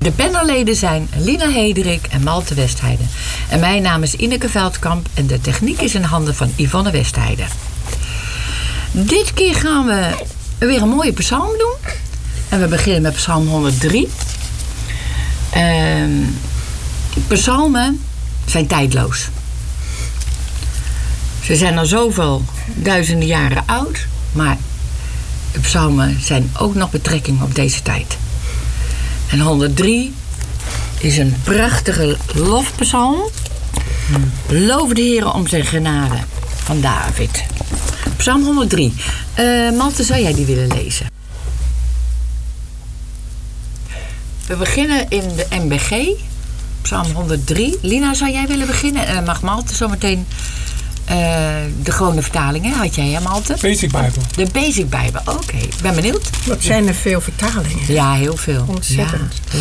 De panelleden zijn Lina Hederik en Malte Westheide. En mijn naam is Ineke Veldkamp en de techniek is in handen van Yvonne Westheide. Dit keer gaan we weer een mooie psalm doen. En we beginnen met psalm 103. Psalmen zijn tijdloos. Ze zijn al zoveel duizenden jaren oud, maar de psalmen zijn ook nog betrekking op deze tijd. En 103 is een prachtige lofpsalm. Loof de Heer om zijn genade van David. Psalm 103. Malte, zou jij die willen lezen? We beginnen in de MBG, psalm 103. Lina, zou jij willen beginnen? En dan mag Malte zometeen de gewone vertalingen. Had jij, hè, Malte? Basic Bijbel. De Basic Bijbel, oké. Ik ben benieuwd. Wat zijn er veel vertalingen? Ja, heel veel. Ontzettend. Ja.